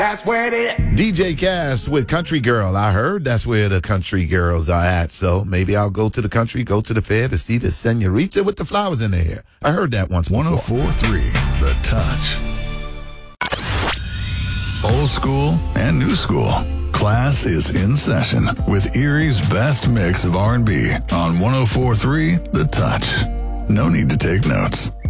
That's where it is. DJ Cass with Country Girl. I heard that's where the country girls are at. So maybe I'll go to the country, go to the fair to see the senorita with the flowers in her hair. I heard that once before. 104.3 The Touch. Old school and new school. Class is in session with Erie's best mix of R&B on 104.3 The Touch. No need to take notes.